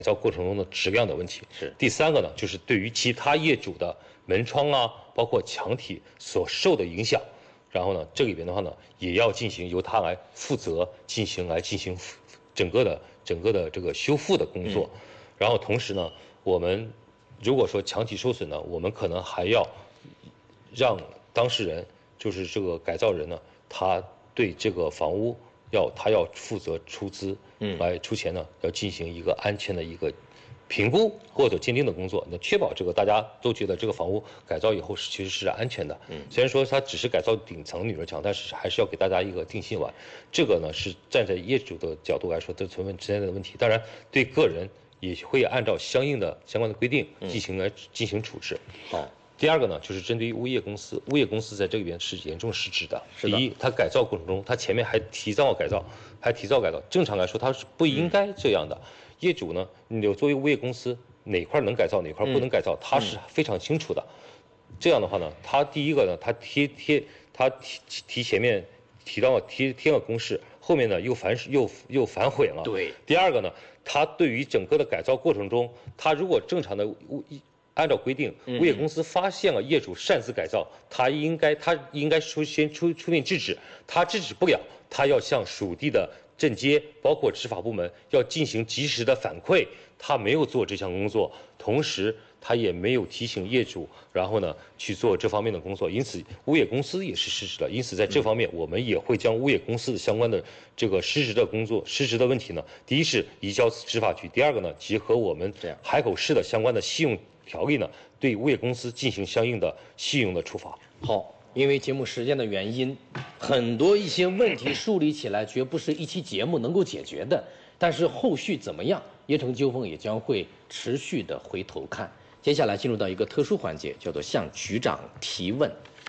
造过程中的质量的问题。 是。 第三个呢，就是对于其他业主的门窗啊，包括墙体所受的影响，然后呢，这里边的话呢，也要由他来负责进行整个的这个修复的工作。然后同时呢，我们如果说墙体受损呢，我们可能还要让当事人，就是这个改造人呢，他对这个房屋他要负责出资，来出钱呢，要进行一个安全的一个评估或者鉴定的工作，那确保这个大家都觉得这个房屋改造以后其实是安全的。虽然说它只是改造顶层铝合墙，但是还是要给大家一个定心丸。这个呢是站在业主的角度来说，这存在的问题。当然，对个人也会按照相关的规定进行处置。 好。 第二个呢，就是针对于物业公司，物业公司在这里边是严重失职的。第一，它改造过程中，它前面还提早改造，正常来说它是不应该这样的。业主呢，作为物业公司，哪块能改造，哪块不能改造，他是非常清楚的。这样的话呢，他第一个呢，他前面贴了公示，后面呢又反悔了。 对。 第二个呢，他对于整个的改造过程中，他如果正常的按照规定，物业公司发现了业主擅自改造，他应该先出面制止，他制止不了，他要向属地的镇街，包括执法部门要进行及时的反馈，他没有做这项工作，同时他也没有提醒业主，然后呢去做这方面的工作，因此物业公司也是失职的。因此在这方面，我们也会将物业公司的相关的这个失职的问题呢，第一是移交执法局，第二个呢，结合我们海口市的相关的信用条例呢，对物业公司进行相应的信用的处罚。 好，因为节目时间的原因，很多一些问题梳理起来绝不是一期节目能够解决的。但是后续怎么样，业成纠纷也将会持续的回头看。接下来进入到一个特殊环节，叫做向局长提问。